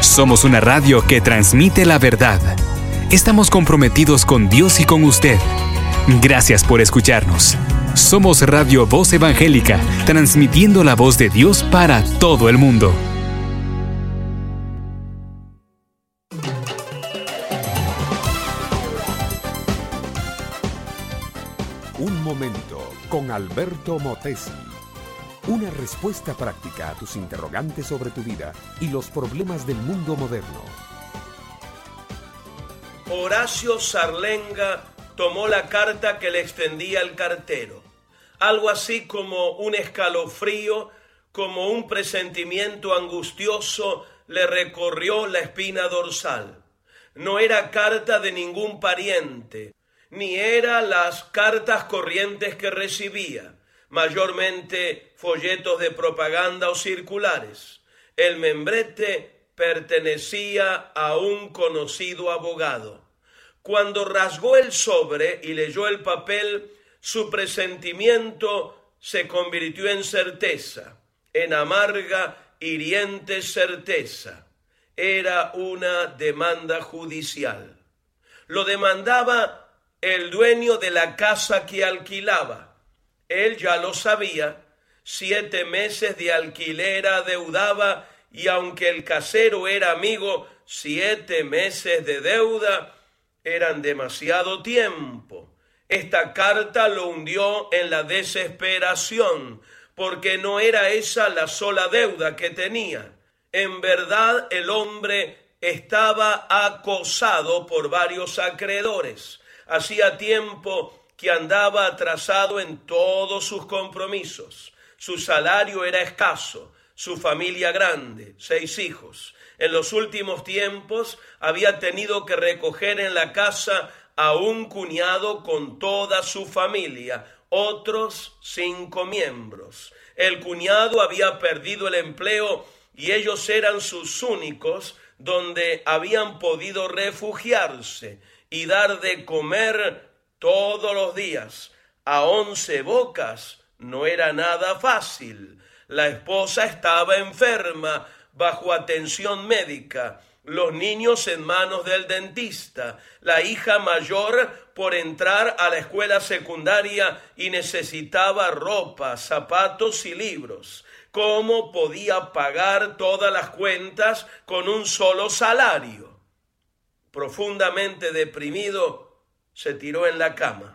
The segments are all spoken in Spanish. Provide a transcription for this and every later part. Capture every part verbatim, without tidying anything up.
Somos una radio que transmite la verdad. Estamos comprometidos con Dios y con usted. Gracias por escucharnos. Somos Radio Voz Evangélica, transmitiendo la voz de Dios para todo el mundo. Un momento con Alberto Motesi. Una respuesta práctica a tus interrogantes sobre tu vida y los problemas del mundo moderno. Horacio Zarlenga tomó la carta que le extendía el cartero. Algo así como un escalofrío, como un presentimiento angustioso le recorrió la espina dorsal. No era carta de ningún pariente, ni era las cartas corrientes que recibía, mayormente folletos de propaganda o circulares. El membrete pertenecía a un conocido abogado. Cuando rasgó el sobre y leyó el papel, su presentimiento se convirtió en certeza, en amarga, hiriente certeza. Era una demanda judicial. Lo demandaba el dueño de la casa que alquilaba. Él ya lo sabía, siete meses de alquiler adeudaba, y aunque el casero era amigo, siete meses de deuda eran demasiado tiempo. Esta carta lo hundió en la desesperación, porque no era esa la sola deuda que tenía. En verdad, el hombre estaba acosado por varios acreedores. Hacía tiempo que andaba atrasado en todos sus compromisos. Su salario era escaso, su familia grande, seis hijos. En los últimos tiempos había tenido que recoger en la casa a un cuñado con toda su familia, otros cinco miembros. El cuñado había perdido el empleo y ellos eran sus únicos donde habían podido refugiarse y dar de comer todos los días a once bocas. No era nada fácil. La esposa estaba enferma, bajo atención médica, los niños en manos del dentista, la hija mayor por entrar a la escuela secundaria y necesitaba ropa, zapatos y libros. ¿Cómo podía pagar todas las cuentas con un solo salario? Profundamente deprimido, se tiró en la cama.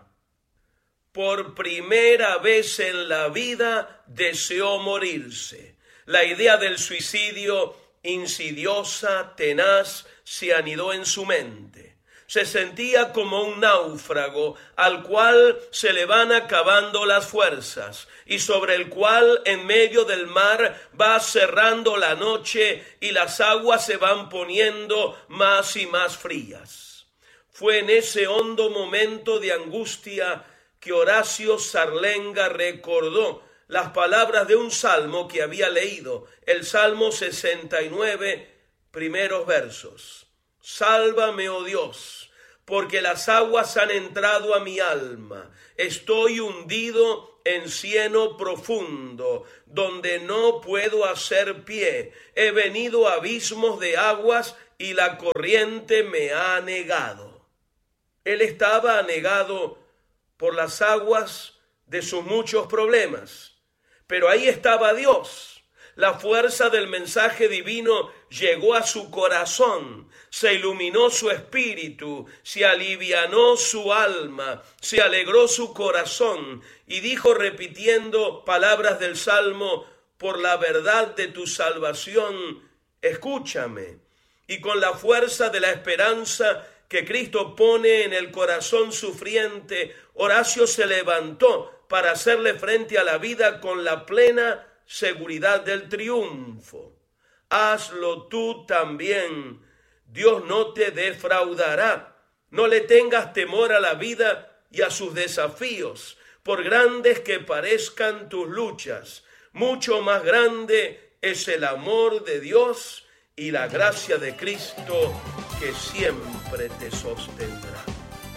Por primera vez en la vida deseó morirse. La idea del suicidio, insidiosa, tenaz, se anidó en su mente. Se sentía como un náufrago al cual se le van acabando las fuerzas y sobre el cual en medio del mar va cerrando la noche y las aguas se van poniendo más y más frías. Fue en ese hondo momento de angustia que Horacio Zarlenga recordó las palabras de un salmo que había leído, el Salmo sesenta y nueve, primeros versos. Sálvame, oh Dios, porque las aguas han entrado a mi alma. Estoy hundido en cieno profundo, donde no puedo hacer pie. He venido a abismos de aguas y la corriente me ha anegado. Él estaba anegado por las aguas de sus muchos problemas. Pero ahí estaba Dios. La fuerza del mensaje divino llegó a su corazón, se iluminó su espíritu, se alivianó su alma, se alegró su corazón y dijo repitiendo palabras del Salmo: por la verdad de tu salvación, escúchame. Y con la fuerza de la esperanza que Cristo pone en el corazón sufriente, Horacio se levantó para hacerle frente a la vida con la plena seguridad del triunfo. Hazlo tú también. Dios no te defraudará. No le tengas temor a la vida y a sus desafíos, por grandes que parezcan tus luchas. Mucho más grande es el amor de Dios y la gracia de Cristo que siempre te sostendrá.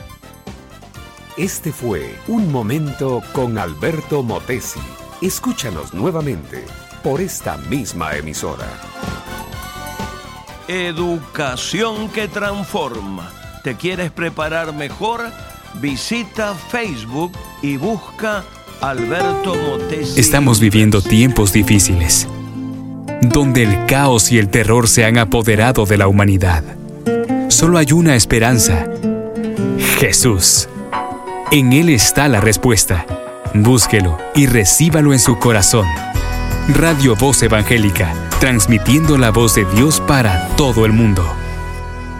Este fue Un Momento con Alberto Motesi. Escúchanos nuevamente por esta misma emisora. Educación que transforma. ¿Te quieres preparar mejor? Visita Facebook y busca Alberto Motesi. Estamos viviendo tiempos difíciles, donde el caos y el terror se han apoderado de la humanidad. Solo hay una esperanza: Jesús. En Él está la respuesta. Búsquelo y recíbalo en su corazón. Radio Voz Evangélica, transmitiendo la voz de Dios para todo el mundo.